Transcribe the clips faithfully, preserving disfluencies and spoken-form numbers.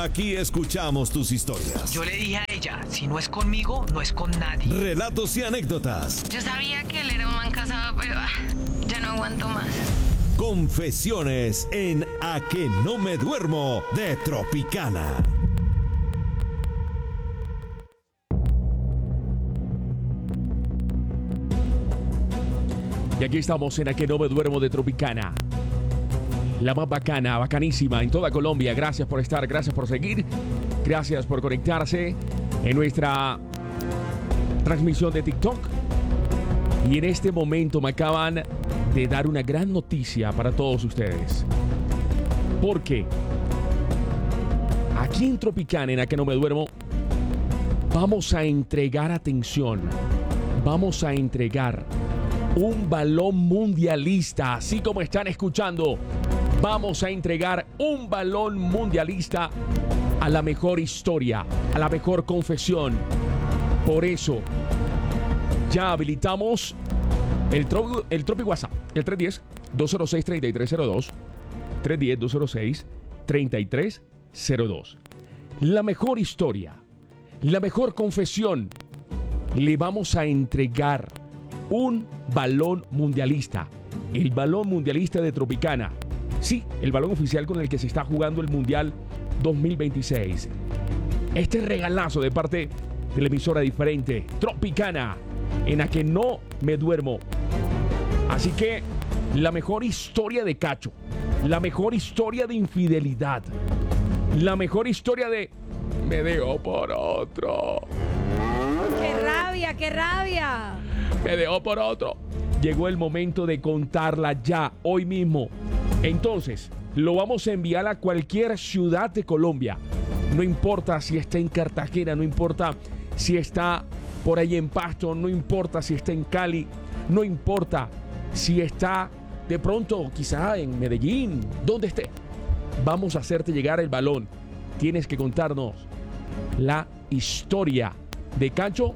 Aquí escuchamos tus historias. Yo le dije a ella, si no es conmigo, no es con nadie. Relatos y anécdotas. Yo sabía que él era un man casado, pero ah, ya no aguanto más. Confesiones en A que no me duermo de Tropicana. Y aquí estamos en A que no me duermo de Tropicana. La más bacana, bacanísima en toda Colombia. Gracias por estar, gracias por seguir. Gracias por conectarse en nuestra transmisión de TikTok. Y en este momento me acaban de dar una gran noticia para todos ustedes. Porque aquí en Tropicana, en A que no me duermo, vamos a entregar, atención, vamos a entregar un balón mundialista, así como están escuchando. Vamos a entregar un balón mundialista a la mejor historia, a la mejor confesión. Por eso, ya habilitamos el, tro- el Tropi WhatsApp, el tres uno cero, dos cero seis, tres tres cero dos, tres uno cero, dos cero seis, tres tres cero dos. La mejor historia, la mejor confesión, le vamos a entregar un balón mundialista, el balón mundialista de Tropicana. Sí, el balón oficial con el que se está jugando el Mundial dos mil veintiséis. Este regalazo de parte de la emisora diferente, Tropicana, en la que no me duermo. Así que la mejor historia de cacho, la mejor historia de infidelidad, la mejor historia de me dejó por otro. ¡Qué rabia, qué rabia! Me dejó por otro. Llegó el momento de contarla ya, hoy mismo. Entonces, lo vamos a enviar a cualquier ciudad de Colombia. No importa si está en Cartagena, no importa si está por ahí en Pasto, no importa si está en Cali, no importa si está de pronto quizá en Medellín, donde esté. Vamos a hacerte llegar el balón. Tienes que contarnos la historia de cacho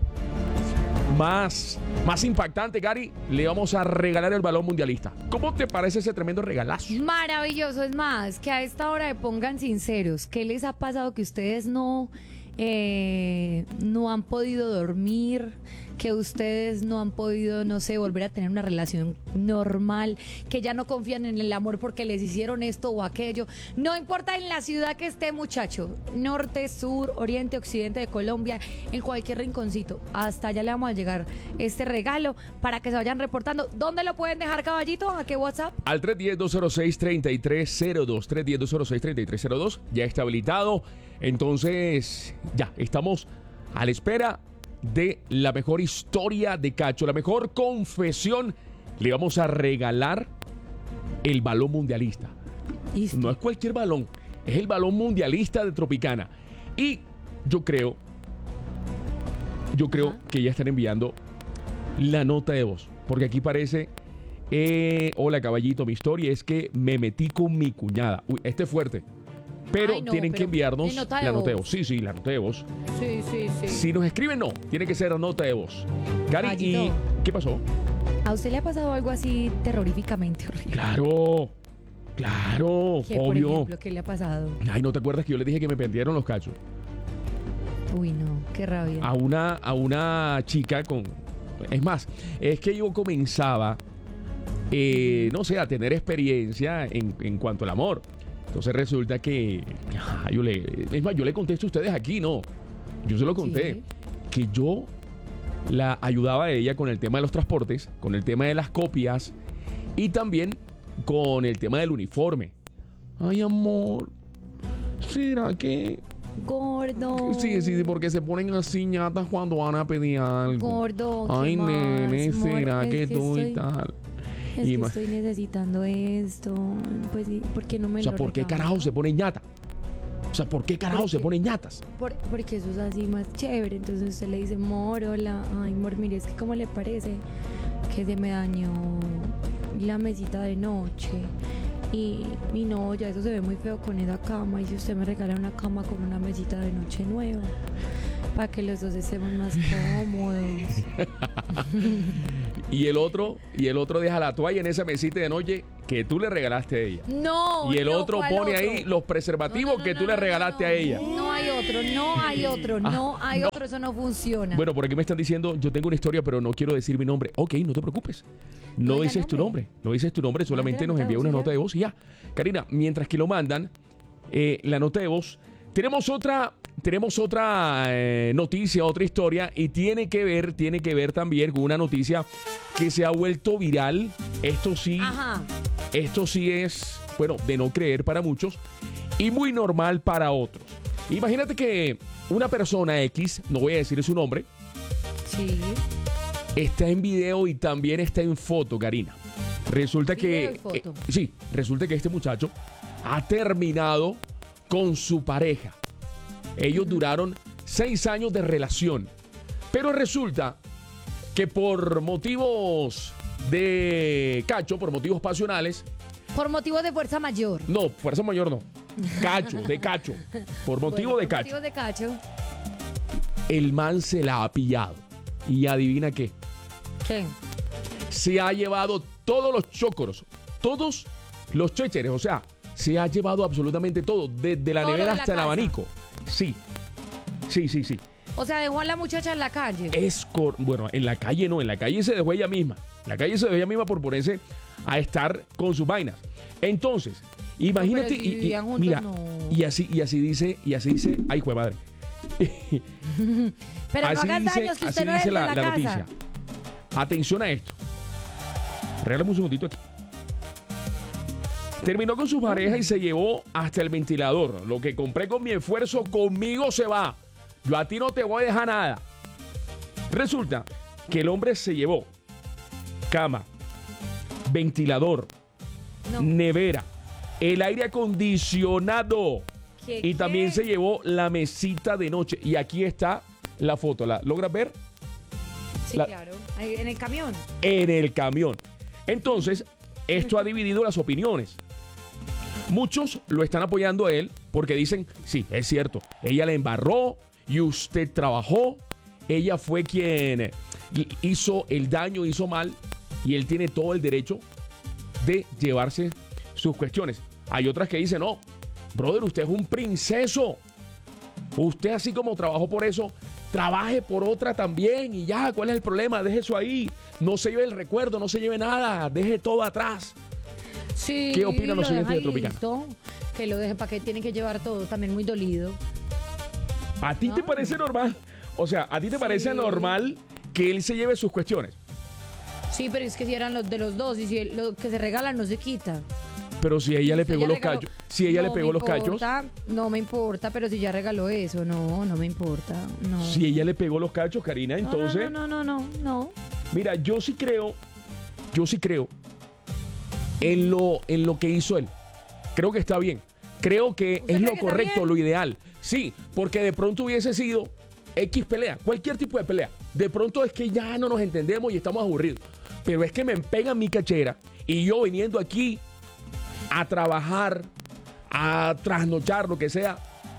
más, más impactante, Gary. Le vamos a regalar el balón mundialista. ¿Cómo te parece ese tremendo regalazo? Maravilloso, es más, que a esta hora me pongan sinceros. ¿Qué les ha pasado que ustedes no, eh, no han podido dormir? Que ustedes no han podido, no sé, volver a tener una relación normal, que ya no confían en el amor porque les hicieron esto o aquello. No importa en la ciudad que esté, muchacho, norte, sur, oriente, occidente de Colombia, en cualquier rinconcito, hasta allá le vamos a llegar este regalo para que se vayan reportando. ¿Dónde lo pueden dejar, caballito? ¿A qué WhatsApp? Al tres uno cero, dos cero seis, tres tres cero dos, tres uno cero, dos cero seis, tres tres cero dos. Ya está habilitado. Entonces, ya, estamos a la espera de la mejor historia de cacho, la mejor confesión. Le vamos a regalar el balón mundialista. Listo. No es cualquier balón, es el balón mundialista de Tropicana. Y yo creo, yo creo Ajá. que ya están enviando la nota de voz, porque aquí parece, eh, hola caballito, mi historia es que me metí con mi cuñada. Uy, este es fuerte. Pero Ay, no, tienen pero que enviarnos ¿de nota de la nota de voz? voz. Sí, sí, la nota de voz. Sí, sí, sí. Si nos escriben, no. Tiene que ser la nota de voz. Gary, ¿y Gallito. qué pasó? ¿A usted le ha pasado algo así terroríficamente horrible? Claro, claro, ¿Qué, por obvio. ejemplo, qué le ha pasado? Ay, ¿no te acuerdas que yo le dije que me pendieron los cachos? Uy, no, qué rabia. A una, a una chica con... Es más, es que yo comenzaba, eh, no sé, a tener experiencia en, en cuanto al amor. Entonces resulta que... ah, yo le, es más, yo le contesto a ustedes aquí, ¿no? Yo se lo conté. Sí. Que yo la ayudaba a ella con el tema de los transportes, con el tema de las copias y también con el tema del uniforme. Ay, amor, ¿será que...? Gordo. Sí, sí, porque se ponen así ñatas cuando van a pedir algo. Gordo, ¿qué Ay, más, nene, amor? ¿será Es que que tú y estoy- tal? Es Y que más- estoy necesitando esto. Pues, sí, ¿por qué no me O sea, lo ¿por qué regala? carajo se ponen ñata? O sea, ¿por qué carajo ¿Por se qué? ponen ñatas? Por- porque eso es así más chévere. Entonces usted le dice, amor, hola. Ay, amor, mire, es que ¿cómo le parece que se me dañó la mesita de noche? Y, y no, ya eso se ve muy feo con esa cama. Y si usted me regala una cama con una mesita de noche nueva, para que los dos estemos más cómodos. y el otro, y el otro deja la toalla en esa mesita de noche que tú le regalaste a ella. No. Y el no, otro ¿cuál pone otro? ahí los preservativos No, no, no, que no, tú no, le no, regalaste no. a ella. No hay otro, no hay otro, no hay no. otro, eso no funciona. Bueno, por aquí me están diciendo, yo tengo una historia, pero no quiero decir mi nombre. Ok, no te preocupes. No, No diga dices tu nombre. nombre. No dices tu nombre, solamente la nos nota de envía voz una y ya. nota de voz y ya. Karina, mientras que lo mandan, eh, la nota de voz, tenemos otra, tenemos otra eh, noticia, otra historia, y tiene que ver, tiene que ver también con una noticia que se ha vuelto viral. Esto sí, Ajá. esto sí es, bueno, de no creer para muchos y muy normal para otros. Imagínate que una persona X, no voy a decir su nombre, Sí. está en video y también está en foto, Karina. Resulta Video que y foto. eh, sí, resulta que este muchacho ha terminado con su pareja. Ellos duraron seis años de relación, pero resulta que por motivos de cacho, por motivos pasionales, Por motivos de fuerza mayor. no, fuerza mayor no, cacho, de cacho, por motivo Bueno, de por cacho, motivos de cacho. el man se la ha pillado. Y adivina qué, ¿Qué? se ha llevado todos los chócoros, todos los chécheres, o sea, se ha llevado absolutamente todo, desde la Todo nevera de la hasta el casa. abanico. Sí, sí, sí, sí. O sea, dejó a la muchacha en la calle. Es cor- bueno, en la calle no, en la calle se dejó ella misma. En la calle se dejó ella misma por ponerse a estar con sus vainas. Entonces, imagínate, pero si y- y, vivían juntos, mira, no. y así, y así dice, y así dice, ay, jue madre. Pero no así hagan dice, daños que así usted no es dice de la, la, la casa. noticia. Atención a esto. Regálame un segundito aquí. Terminó con su pareja y se llevó hasta el ventilador. Lo que compré con mi esfuerzo, conmigo se va. Yo a ti no te voy a dejar nada. Resulta que el hombre se llevó cama, ventilador, No. nevera, el aire acondicionado ¿Qué, y también qué? se llevó la mesita de noche. Y aquí está la foto. ¿La logras ver? Sí, la- claro. Ahí, en el camión. En el camión. Entonces, esto ha dividido las opiniones. Muchos lo están apoyando a él porque dicen, sí, es cierto, ella le embarró y usted trabajó, ella fue quien hizo el daño, hizo mal y él tiene todo el derecho de llevarse sus cuestiones. Hay otras que dicen, no, brother, usted es un princeso. Usted así como trabajó por eso, trabaje por otra también y ya, ¿cuál es el problema? Deje eso ahí, no se lleve el recuerdo, no se lleve nada, deje todo atrás. Sí. ¿Qué opinan los lo oyentes deja de Tropicana? listo, que lo deje para que tienen que llevar todo, también muy dolido. ¿A ti te No. parece normal? O sea, ¿a ti te Sí. parece normal que él se lleve sus cuestiones? Sí, pero es que si eran los de los dos y si el- lo que se regalan no se quita. Pero si ella le Si pegó ella los regaló- cachos, si ella le No pegó me los cachos, importa, No me importa, pero si ya regaló eso, no, no me importa. No. si ella le pegó los cachos, Karina, No, no, entonces, No, no, no, no, no. mira, yo sí creo, yo sí creo en lo, en lo que hizo él. Creo que está bien. Creo que ¿Usted es cree lo que está correcto, bien? lo ideal. Sí, porque de pronto hubiese sido X pelea, cualquier tipo de pelea. De pronto es que ya no nos entendemos y estamos aburridos. Pero es que me pegan mi cachera y yo viniendo aquí a trabajar, a trasnochar, lo que sea,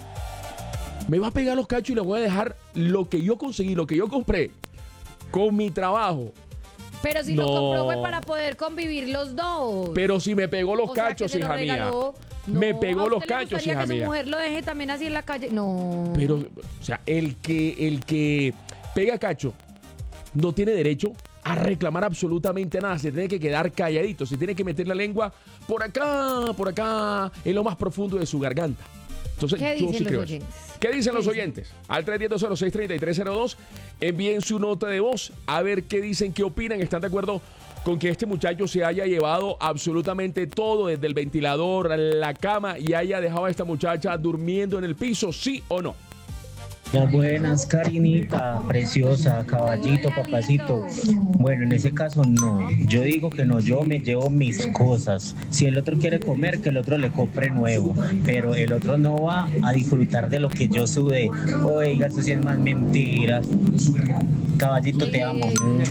me va a pegar los cachos y le voy a dejar lo que yo conseguí, lo que yo compré con mi trabajo. Pero si No. lo compró fue para poder convivir los dos. Pero si me pegó los O sea, que cachos, se lo hija mía. regaló. Me No, pegó ¿a los usted le cachos, gustaría hija que su mía. mujer lo deje también así en la calle? No. Pero, o sea, el que, el que pega cacho no tiene derecho a reclamar absolutamente nada. Se tiene que quedar calladito. Se tiene que meter la lengua por acá, por acá, en lo más profundo de su garganta. Entonces, ¿Qué yo dicen sí los creo eso. oyentes? ¿Qué dicen ¿Qué los dicen? oyentes? Al tres uno cero, seis tres tres cero dos. Envíen su nota de voz a ver qué dicen, qué opinan. ¿Están de acuerdo con que este muchacho se haya llevado absolutamente todo, desde el ventilador, a la cama, y haya dejado a esta muchacha durmiendo en el piso, sí o no? Las buenas, Karinita, preciosa, caballito, Hola, papacito. lindo. Bueno, en ese caso no. Yo digo que no, yo me llevo mis cosas. Si el otro quiere comer, que el otro le compre nuevo. Pero el otro no va a disfrutar de lo que yo sudé. Oiga, eso sí es más mentiras. Caballito, te amo.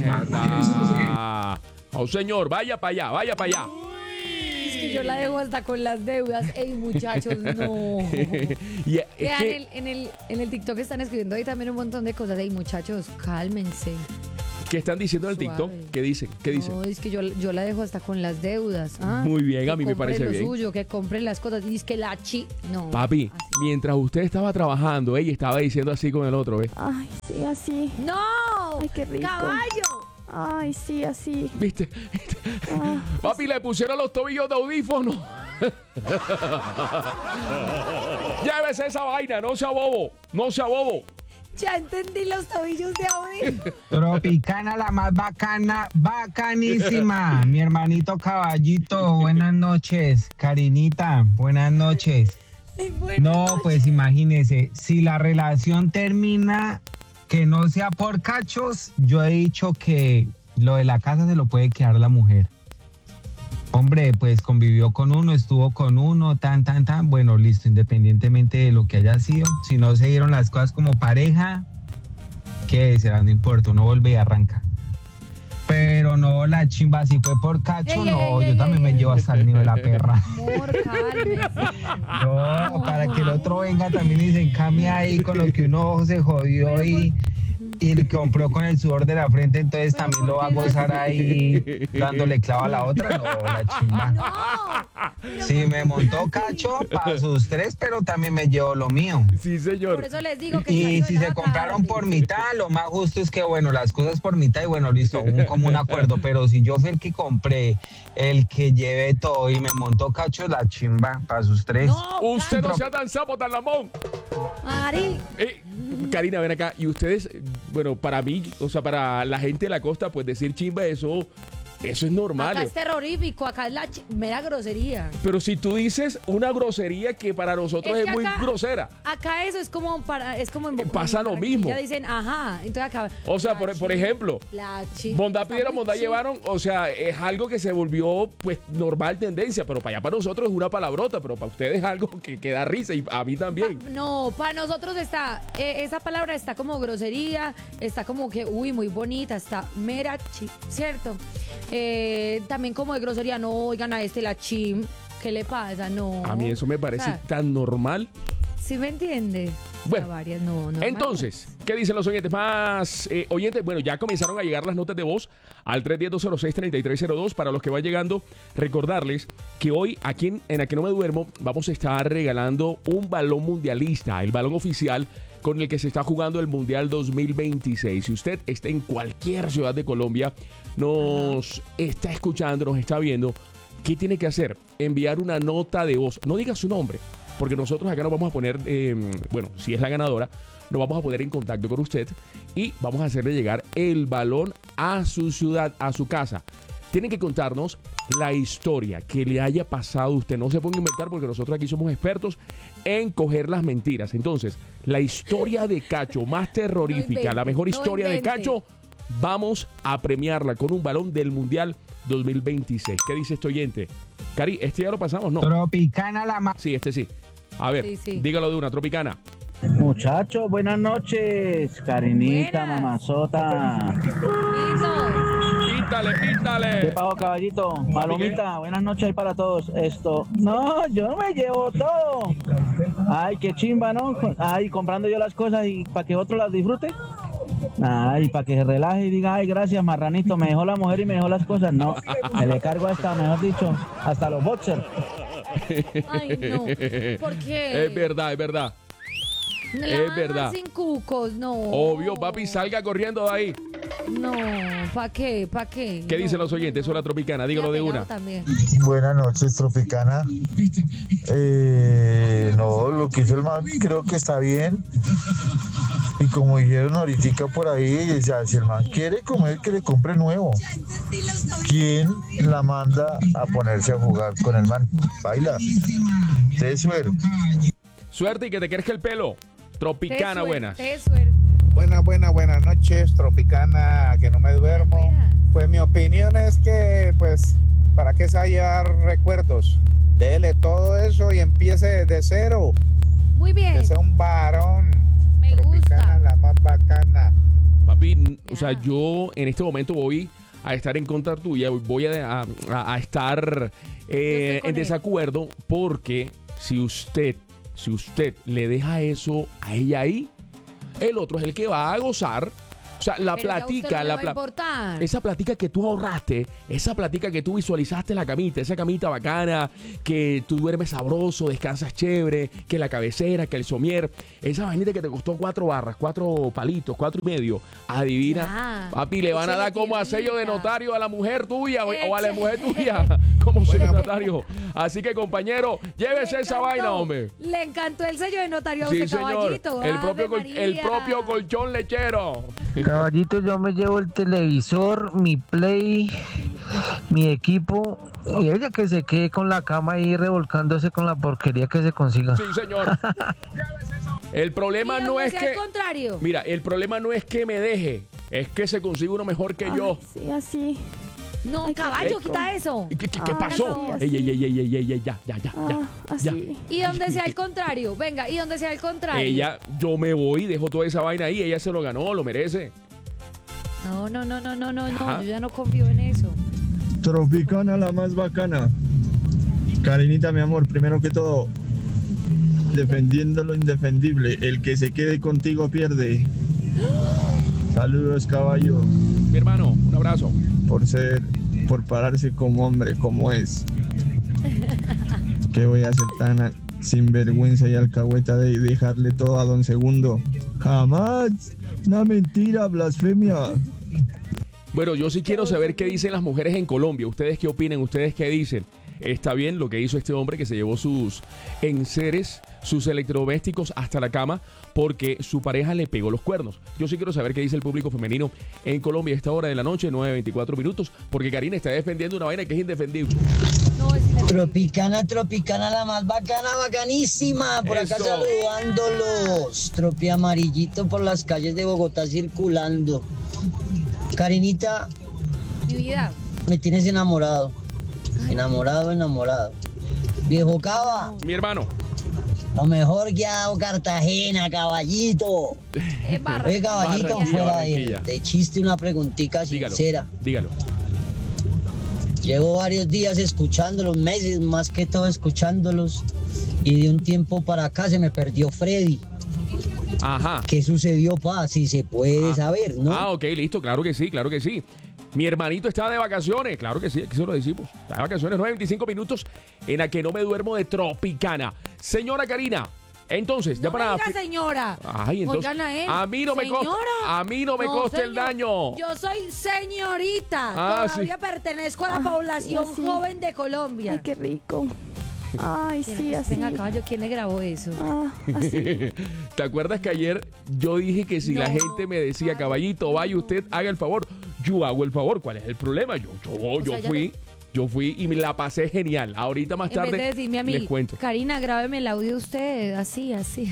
Ah, oh, señor, vaya para allá, vaya para allá. Es que yo la dejo hasta con las deudas. Ey, muchachos, no. Y es Vean, que- el- en, el, en el TikTok están escribiendo ahí también un montón de cosas. Ey, muchachos, cálmense. ¿Qué están diciendo en el TikTok? Suave. ¿Qué dicen? ¿Qué dicen? No, es que yo, yo la dejo hasta con las deudas. Ah, Muy bien, a que mí me compre parece lo bien. suyo, que compre las cosas. Y es que la chi... No. Papi, así. mientras usted estaba trabajando, ella estaba diciendo así con el otro, ¿ves? Ay, sí, así. ¡No! Ay, qué rico. ¡Caballo! Ay, sí, así. ¿Viste? Ah, Papi, le pusieron los tobillos de audífono. Llévese esa vaina, no sea bobo, no sea bobo. Ya entendí los tobillos de Audi. Tropicana, la más bacana, bacanísima. Mi hermanito Caballito, buenas noches. Karinita, buenas noches. No, pues imagínese, si la relación termina, que no sea por cachos, yo he dicho que lo de la casa se lo puede quedar la mujer. Hombre, pues convivió con uno, estuvo con uno, tan, tan, tan. Bueno, listo, independientemente de lo que haya sido. Si no se dieron las cosas como pareja, ¿qué será? No importa, uno vuelve y arranca. Pero no, la chimba, si fue por cacho, Ey, no, ey, yo ey, también ey, me ey. llevo hasta el nivel de la perra. Amor, cálmese. No, para que el otro venga también y se encame ahí con lo que uno se jodió y, y compró con el sudor de la frente, entonces también lo va a gozar ahí dándole clavo a la otra. No, la chimba. No. Sí, me montó cacho para sus tres, pero también me llevo lo mío. Sí, señor. Por eso les digo que Y salió si de se la compraron tarde. por mitad, lo más justo es que, bueno, las cosas por mitad y bueno, listo, un común acuerdo. Pero si yo fui el que compré, el que llevé todo y me montó cacho, la chimba para sus tres. No, Usted no cálmese. sea tan sapo, tan lamón. Ari, Eh, Karina, ven acá. Y ustedes, bueno, para mí, o sea, para la gente de la costa, pues decir chimba, eso, eso es normal. acá es terrorífico, acá es la chi- mera grosería. Pero si tú dices una grosería que para nosotros Es es, que muy acá- grosera. Acá eso es como para, es como en Eh, pasa lo aquí mismo. Ya dicen, ajá, entonces acá. O sea, la por, por chi- ejemplo, la chi- bondad está pidieron, muy bondad chi- llevaron. O sea, es algo que se volvió, pues, normal tendencia. Pero para allá, para nosotros es una palabrota. Pero para ustedes es algo que, que da risa y a mí también. No, para nosotros está, eh, esa palabra está como grosería, está como que, uy, muy bonita, está mera chi, ¿cierto? Eh, también como de grosería, no, oigan a este la chim, ¿qué le pasa? No. A mí eso me parece O sea, tan normal. ¿sí me entiende? Bueno, A varias, no, no. Entonces, ¿qué dicen los oyentes? Más eh, oyentes, bueno, ya comenzaron a llegar las notas de voz al tres uno cero, dos cero seis, tres tres cero dos. Para los que van llegando, recordarles que hoy aquí en, en A Que No Me Duermo vamos a estar regalando un balón mundialista, el balón oficial con el que se está jugando el Mundial dos mil veintiséis. Si usted está en cualquier ciudad de Colombia, nos está escuchando, nos está viendo, ¿qué tiene que hacer? Enviar una nota de voz. No diga su nombre, porque nosotros acá nos vamos a poner, eh, bueno, si es la ganadora, nos vamos a poner en contacto con usted y vamos a hacerle llegar el balón a su ciudad, a su casa. Tienen que contarnos la historia que le haya pasado a usted. No se ponga a inventar porque nosotros aquí somos expertos en coger las mentiras. Entonces, la historia de Cacho más terrorífica, invente, la mejor no historia de invente. Cacho, vamos a premiarla con un balón del Mundial dos mil veintiséis. ¿Qué dice este oyente? Cari, ¿este ya lo pasamos? No. Tropicana, la más... Sí, este sí. A ver, Sí, sí. dígalo de una, Tropicana. Muchachos, buenas noches. Karinita, Buenas. mamazota. Listo. Píntale, ¿Qué píntale. pago, caballito? Palomita, buenas noches ahí para todos. Esto, no, yo no me llevo todo. Ay, qué chimba, ¿no? Ay, comprando yo las cosas y para que otro las disfrute. Ay, para que se relaje y diga, ay, gracias, marranito, me dejó la mujer y me dejó las cosas. No, me le cargo hasta, mejor dicho, hasta los boxers. Ay, no. ¿Por qué? Es verdad, es verdad. La es mamá verdad. Sin cucos, no. Obvio, papi, salga corriendo de ahí. No, ¿para qué? ¿Para qué? ¿Qué No. dicen los oyentes? Eso es la Tropicana, dígalo de Pegado una. también. Buenas noches, Tropicana. Eh, no, lo que hizo el man creo que está bien. Y como dijeron ahorita por ahí, ya, si el man quiere comer, que le compre nuevo. ¿Quién la manda a ponerse a jugar con el man? Baila. Te suero. Suerte y que te crezca el pelo. Tropicana, Te buenas. suerte, suerte. Buenas, buenas, buenas noches, Tropicana, a que no me duermo. Buenas. Pues mi opinión es que, pues, ¿para qué se va a llevar recuerdos? Dele todo eso y empiece de cero. Muy bien. Que sea un varón. Me Tropicana, gusta. la más bacana. Papi, n- o Ya. sea, yo en este momento voy a estar en contra tuya, voy a, a- a estar eh, con en él. desacuerdo porque si usted, si usted le deja eso a ella ahí, el otro es el que va a gozar sea, la Pero ya a usted platica, no le la va a pla- importar. esa platica que tú ahorraste, esa platica que tú visualizaste la camita, esa camita bacana, que tú duermes sabroso, descansas chévere, que la cabecera, que el somier, esa vainita que te costó cuatro barras, cuatro palitos, cuatro y medio, adivina, Ya. papi, le van a Échele dar como a sello de tierrita. notario a la mujer tuya o, o a la Échele. mujer tuya como sello de notario. Así que, compañero, llévese Le esa encantó. vaina, hombre. Le encantó el sello de notario a Sí, usted, señor. caballito. El Ave propio, col- el María. propio colchón lechero. Caballito, yo me llevo el televisor, mi play, mi equipo y ella que se quede con la cama ahí revolcándose con la porquería que se consiga. Sí, señor. El problema ¿Y no donde es sea que... al contrario? Mira, el problema no es que me deje, es que se consiga uno mejor que yo. Ay, sí, así. No, Ay, qué caballo, rico. quita eso. ¿Qué, qué- qué Ah, pasó? sí, Ey, así. ey, ey, ey, ey, ey, ey, ya, ya, ya, Ah, ya. así. Y donde sea al contrario. Venga, y donde sea al contrario. Ella, yo me voy, dejo toda esa vaina ahí, ella se lo ganó, lo merece. No, no, no, no, no, no, Ajá. no. Yo ya no confío en eso. Tropicana, la más bacana. Karinita, mi amor, primero que todo, defendiendo lo indefendible, el que se quede contigo pierde. Saludos, caballo, Mi hermano, un abrazo. por ser, por pararse como hombre, como es. ¿Qué voy a hacer tan a- sinvergüenza y alcahueta de dejarle todo a don Segundo? Jamás. Una mentira, blasfemia. Bueno, yo sí quiero saber qué dicen las mujeres en Colombia. ¿Ustedes qué opinan? ¿Ustedes qué dicen? ¿Está bien lo que hizo este hombre que se llevó sus enseres, sus electrodomésticos hasta la cama porque su pareja le pegó los cuernos? Yo sí quiero saber qué dice el público femenino en Colombia a esta hora de la noche, nueve veinticuatro minutos, porque Karina está defendiendo una vaina que es indefendible. No, es indefendible. Tropicana, tropicana, la más bacana, bacanísima. Por acá Eso. saludándolos. Tropi amarillito por las calles de Bogotá circulando. Karinita, Mi vida. me tienes enamorado. Enamorado, enamorado. Viejo Cava, Mi hermano, lo mejor que ha dado Cartagena, caballito. Es barra. Oye, caballito, Barranquilla, fuera de, Barranquilla. de chiste, una preguntita dígalo, sincera. dígalo. Llevo varios días escuchándolos, meses más que todo escuchándolos. Y de un tiempo para acá se me perdió Freddy. Ajá. ¿Qué sucedió, pa? Si se puede Ah. saber, ¿no? Ah, ok, listo, claro que sí, claro que sí. Mi hermanito está de vacaciones, claro que sí, aquí se lo decimos. Está de vacaciones, nueve veinticinco minutos en la que no me duermo de Tropicana. Señora Karina, entonces, ya No para... me diga, señora. Ay, entonces, Oigan a él. a mí no me costa, Señora. a mí no me No, costa el señor. daño. Yo soy señorita. Ah, Todavía pertenezco a la Ah, población sí. joven de Colombia. Ay, qué rico. Ay, sí, así. Venga, caballo, ¿quién le grabó eso? Ah, así. ¿Te acuerdas que ayer yo dije que si la No. gente me decía, caballito, vaya usted, haga el favor? Yo hago el favor. ¿Cuál es el problema? Yo, yo, yo sea, ya fui, yo fui y me la pasé genial. Ahorita más En tarde vez de decirme a mí, les cuento. Karina, grábeme el audio usted, así, así.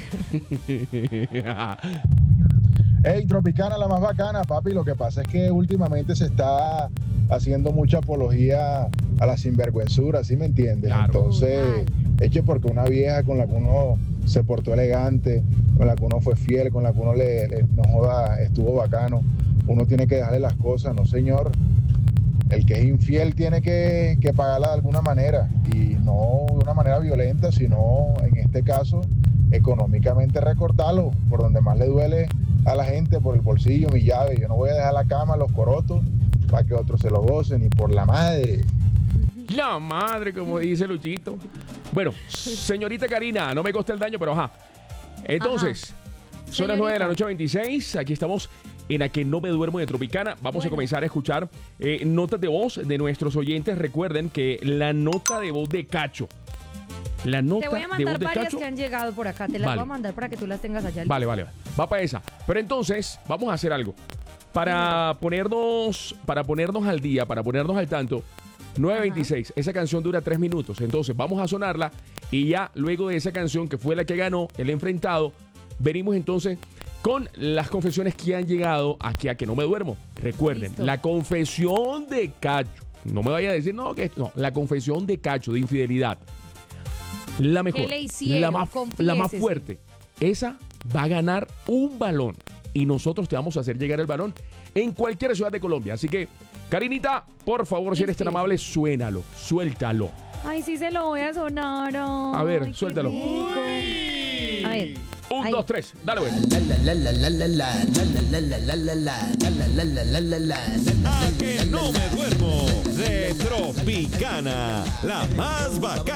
Hey, Tropicana, la más bacana, papi. Lo que pasa es que últimamente se está haciendo mucha apología a la sinvergüenzura, ¿sí me entiendes? Claro. Entonces, es que porque una vieja con la que uno se portó elegante, con la que uno fue fiel, con la que uno le, le- no joda, estuvo bacano, uno tiene que dejarle las cosas, no señor. El que es infiel tiene que, que pagarla de alguna manera, y no de una manera violenta, sino en este caso económicamente recortarlo por donde más le duele a la gente, por el bolsillo, mi llave. Yo no voy a dejar la cama, los corotos, para que otros se lo gocen, y por la madre. La madre, como dice Luchito. Bueno, señorita Karina, no me costa el daño, pero ajá. Entonces, son las nueve de la noche veintiséis. Aquí estamos en A Que No Me Duermo de Tropicana. Vamos a comenzar a escuchar eh, notas de voz de nuestros oyentes. Recuerden que la nota de voz de Cacho. La nota Te voy a de mandar voz de varias Cacho. que han llegado por acá. Te las Vale. voy a mandar para que tú las tengas allá. Vale, vale, vale. Va para esa. Pero entonces, vamos a hacer algo. Para ponernos, para ponernos al día, para ponernos al tanto, nueve veintiséis. Esa canción dura tres minutos. Entonces, vamos a sonarla y ya luego de esa canción, que fue la que ganó el enfrentado, venimos entonces con las confesiones que han llegado aquí a Que No Me Duermo. Recuerden, Listo. la confesión de Cacho. No me vaya a decir, no, que no. La confesión de Cacho de infidelidad. La mejor, le hicieron? la más, la más Confiésese. fuerte. Esa va a ganar un balón y nosotros te vamos a hacer llegar el balón en cualquier ciudad de Colombia. Así que, Karinita, por favor, si eres tan Listo. amable, suénalo, suéltalo. Ay, sí se lo voy a sonar. A ver, Ay, qué suéltalo. rico. A ver. Un, Ahí. dos, tres. Dale, güey. A que no me duermo de Tropicana, la más bacana.